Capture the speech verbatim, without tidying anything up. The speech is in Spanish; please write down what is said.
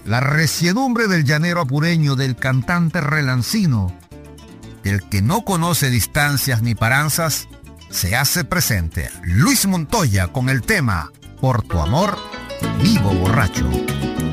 La resiedumbre del llanero apureño, del cantante relancino, del que no conoce distancias ni paranzas, se hace presente. Luis Montoya con el tema Por tu amor, vivo borracho.